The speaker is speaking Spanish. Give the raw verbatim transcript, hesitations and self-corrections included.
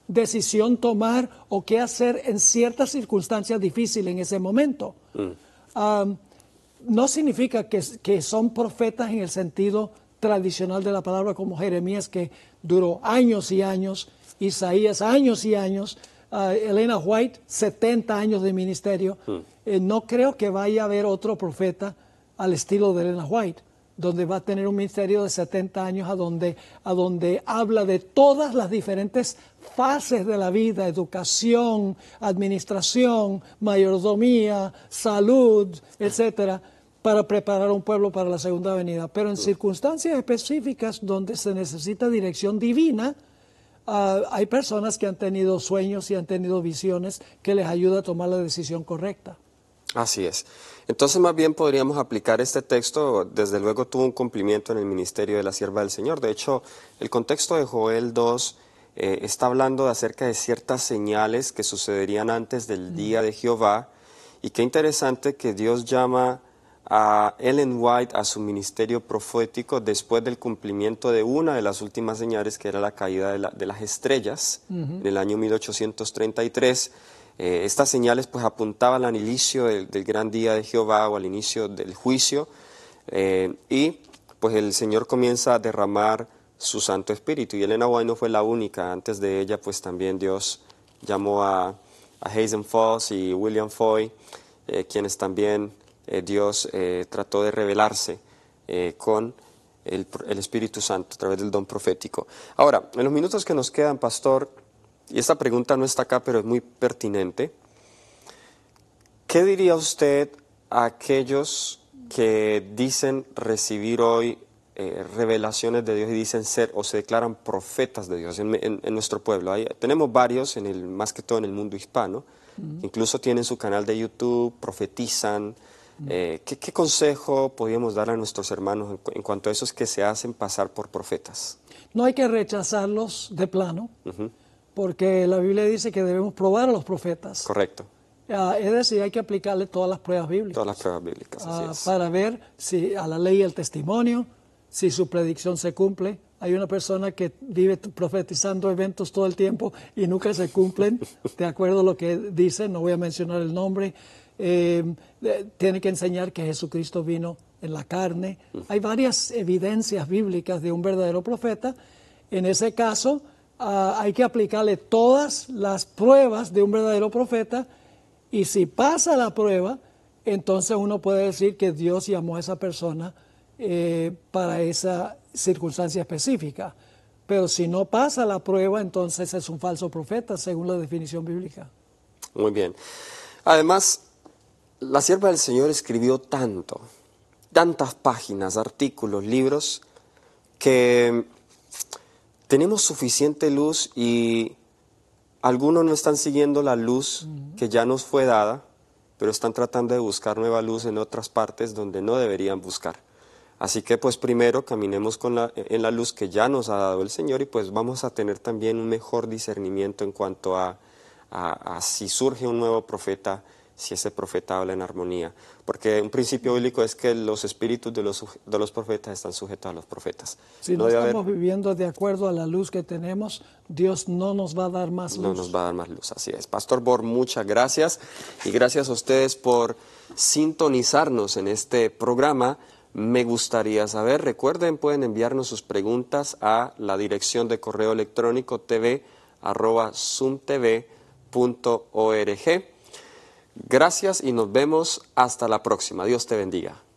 decisión tomar o qué hacer en ciertas circunstancias difíciles en ese momento. Mm. Um, no significa que, que son profetas en el sentido tradicional de la palabra, como Jeremías, que duró años y años, Isaías años y años, uh, Elena White setenta años de ministerio. Mm. Eh, no creo que vaya a haber otro profeta al estilo de Elena White, donde va a tener un ministerio de setenta años a donde, a donde habla de todas las diferentes fases de la vida: educación, administración, mayordomía, salud, etcétera, para preparar a un pueblo para la segunda venida. Pero en circunstancias específicas donde se necesita dirección divina, uh, hay personas que han tenido sueños y han tenido visiones que les ayuda a tomar la decisión correcta. Así es. Entonces, más bien podríamos aplicar este texto. Desde luego tuvo un cumplimiento en el ministerio de la sierva del Señor. De hecho, el contexto de Joel dos eh, está hablando de acerca de ciertas señales que sucederían antes del día de Jehová. Y qué interesante que Dios llama a Ellen White a su ministerio profético después del cumplimiento de una de las últimas señales, que era la caída de, la, de las estrellas, uh-huh, en el año mil ochocientos treinta y tres. Eh, estas señales pues apuntaban al inicio del, del gran día de Jehová, o al inicio del juicio, eh, y pues el Señor comienza a derramar su Santo Espíritu. Y Elena White no fue la única. Antes de ella pues también Dios llamó a, a Hazen Foss y William Foy, eh, quienes también eh, Dios eh, trató de revelarse eh, con el, el Espíritu Santo a través del don profético. Ahora, en los minutos que nos quedan, pastor, y esta pregunta no está acá, pero es muy pertinente, ¿qué diría usted a aquellos que dicen recibir hoy eh, revelaciones de Dios y dicen ser o se declaran profetas de Dios en, en, en nuestro pueblo? Hay, tenemos varios, en el, más que todo en el mundo hispano, uh-huh, incluso tienen su canal de YouTube, profetizan. Uh-huh. Eh, ¿qué, ¿Qué consejo podríamos dar a nuestros hermanos en, en cuanto a esos que se hacen pasar por profetas? No hay que rechazarlos de plano. Uh-huh. Porque la Biblia dice que debemos probar a los profetas. Correcto. Uh, es decir, hay que aplicarle todas las pruebas bíblicas. Todas las pruebas bíblicas, así uh, es. Para ver si a la ley y el testimonio, si su predicción se cumple. Hay una persona que vive profetizando eventos todo el tiempo y nunca se cumplen, de acuerdo a lo que dice, no voy a mencionar el nombre. Eh, tiene que enseñar que Jesucristo vino en la carne. Uh-huh. Hay varias evidencias bíblicas de un verdadero profeta. En ese caso, Uh, hay que aplicarle todas las pruebas de un verdadero profeta, y si pasa la prueba, entonces uno puede decir que Dios llamó a esa persona eh, para esa circunstancia específica. Pero si no pasa la prueba, entonces es un falso profeta, según la definición bíblica. Muy bien. Además, la sierva del Señor escribió tanto, tantas páginas, artículos, libros, que tenemos suficiente luz y algunos no están siguiendo la luz uh-huh, que ya nos fue dada, pero están tratando de buscar nueva luz en otras partes donde no deberían buscar. Así que pues primero caminemos con la, en la luz que ya nos ha dado el Señor, y pues vamos a tener también un mejor discernimiento en cuanto a, a, a si surge un nuevo profeta, si ese profeta habla en armonía. Porque un principio bíblico es que los espíritus de los, de los profetas están sujetos a los profetas. Si no, no estamos haber... viviendo de acuerdo a la luz que tenemos, Dios no nos va a dar más luz. No nos va a dar más luz, así es. Pastor Bor, muchas gracias. Y gracias a ustedes por sintonizarnos en este programa. Me gustaría saber, recuerden, pueden enviarnos sus preguntas a la dirección de correo electrónico tv arroba sumtv punto org. Gracias y nos vemos hasta la próxima. Dios te bendiga.